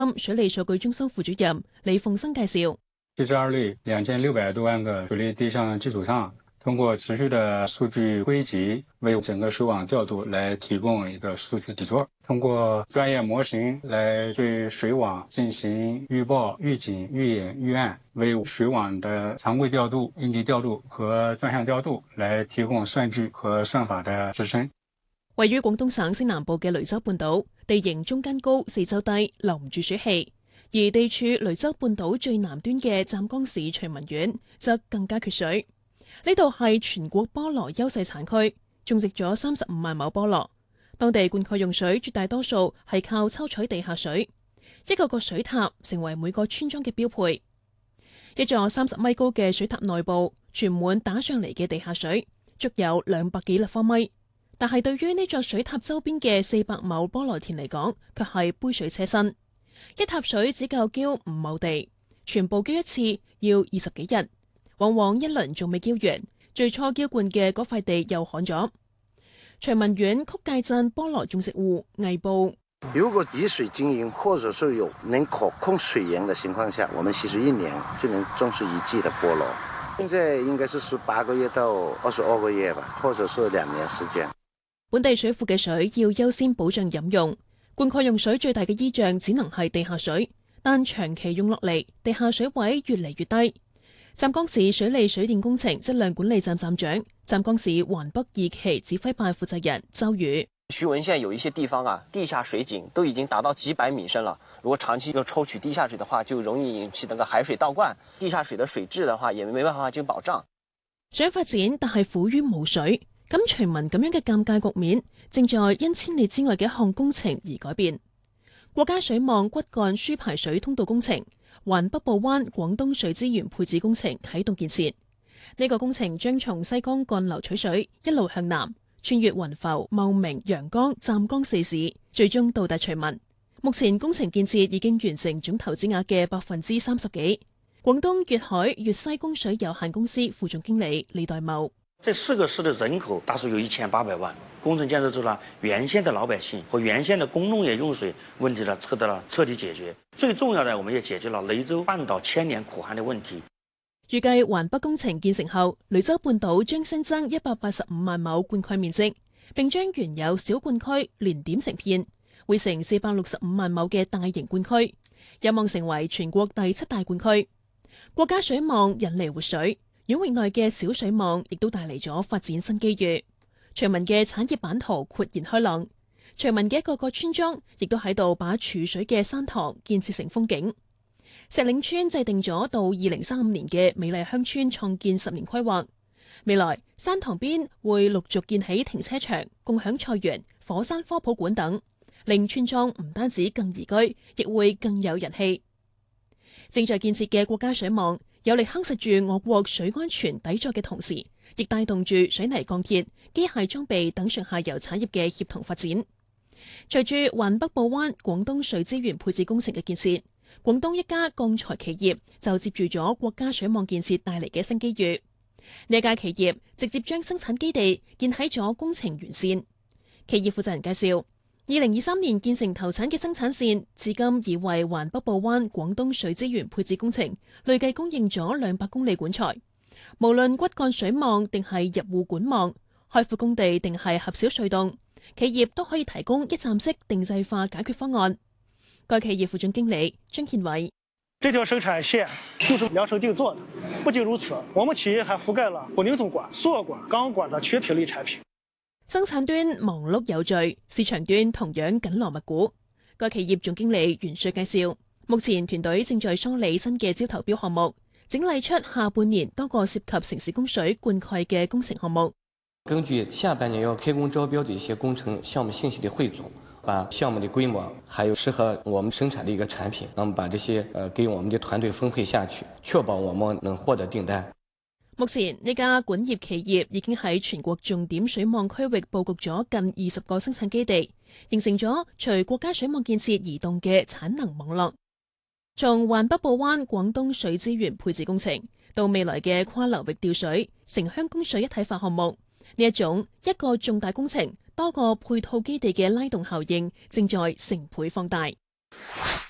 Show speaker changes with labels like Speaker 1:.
Speaker 1: 水利數據中心副主任李鳳生介紹
Speaker 2: ，72類2600多萬個水利對象基礎上，通過持續的數據歸集，為整個水網調度來提供一個數字底座。通過專業模型來對水網進行預報、預警、預演、預案，為水網的常規調度、應急調度和專項調度來提供算據和算法的支撐。
Speaker 1: 位於廣東省西南部嘅雷州半島，地形中間高，四周低，留唔住水氣。而地處雷州半島最南端嘅湛江市徐聞縣則更加缺水。呢度係全國菠蘿優勢產區，種植咗35萬畝菠蘿。當地灌溉用水絕大多數係靠抽取地下水，一個個水塔成為每個村莊嘅標配。一座30米高嘅水塔內部存滿打上嚟嘅地下水，足有200幾立方米。但係對於呢座水塔周邊嘅400畝菠蘿田嚟講，卻係杯水車薪。一塔水只夠澆5畝地，全部澆一次要20幾日，往往一輪仲未澆完，最初澆灌嘅嗰塊地又旱咗。徐聞縣曲界鎮菠蘿種植戶魏報：
Speaker 3: 如果以水經營，或者是有能可控水源的情況下，我們其實1年就能種出1季的菠蘿。現在應該是18個月到22個月吧，或者是2年時間。
Speaker 1: 本地水庫嘅水要優先保障飲用，灌溉用水最大嘅依仗只能係地下水，但長期用落嚟，地下水位越嚟越低。湛江市水利水電工程質量管理站站長、湛江市環北2期指揮辦負責人周宇：
Speaker 4: 徐聞縣有一些地方啊，地下水井都已經達到幾百米深了。如果長期要抽取地下水的話，就容易引起那個海水倒灌，地下水的水質的話，也沒辦法去保障。
Speaker 1: 想發展，但係苦於冇水。咁徐聞咁樣嘅尷尬局面，正在因千里之外嘅一項工程而改變。國家水網骨幹輸排水通道工程環北部灣廣東水資源配置工程啟動建設。呢個工程將從西江幹流取水，一路向南，穿越雲浮、茂名、陽江、湛江4市，最終到達徐聞。目前工程建設已經完成總投資額嘅30%幾。廣東粵海粵西供水有限公司副總經理李代茂：
Speaker 5: 這4個市的人口大數有1800萬，工程建設之後呢，原先的老百姓和原先的工農業用水問題呢，得到了徹底解決。最重要的，我們也解決了雷州半島1000年苦旱的問題。
Speaker 1: 預計環北工程建成後，雷州半島將新增185萬畝灌溉面積，並將原有小灌區連點成片，會成465萬畝嘅大型灌區，有望成為全國第7大灌區。國家水網引嚟活水。縣域內嘅小水網亦都帶嚟咗發展新機遇。徐聞嘅產業版圖豁然開朗，徐聞嘅一個個村莊亦都喺度把儲水嘅山塘建設成風景。石嶺村制定咗到2035年嘅美麗鄉村創建10年規劃，未來山塘邊會陸續建起停車場、共享菜園、火山科普館等，令村莊唔單止更宜居，亦會更有人氣。正在建設嘅國家水網有力夯實住我國水安全底座嘅同時，亦帶動住水泥鋼鐵、機械裝備等上下游產業嘅協同發展。隨住環北部灣廣東水資源配置工程嘅建設，廣東一家鋼材企業就接住咗國家水網建設帶嚟嘅新機遇。呢一家企業直接將生產基地建喺咗工程沿線。企業負責人介紹，2023年建成投產嘅生產線，至今已為環北部灣廣東水資源配置工程累計供應咗200公里管材。無論骨幹水網定係入戶管網，開闊工地定係狹小隧道，企業都可以提供一站式定制化解決方案。該企業副總經理張憲偉：
Speaker 6: 這條生產線就是量身定做的。不僅如此，我們企業還覆蓋了混凝土管、塑料管、鋼管的全品類產品。
Speaker 1: 生產端忙碌有序，市場端同樣緊鑼密鼓。該企業總經理袁帥介紹，目前團隊正在梳理新嘅招投標項目，整理出下半年多個涉及城市供水灌溉嘅工程項目。
Speaker 7: 根據下半年要開工招標的一些工程項目信息的匯總，把項目的規模還有適合我們生產的一個產品，那麼把這些給我們的團隊分配下去，確保我們能獲得訂單。
Speaker 1: 目前呢家管業企業已經喺全國重點水網區域佈局咗近20個生產基地，形成咗隨國家水網建設移動嘅產能網絡。從環北部灣廣東水資源配置工程到未來嘅跨流域調水、城鄉供水一體化項目，呢一種一個重大工程多個配套基地嘅拉動效應正在成倍放大。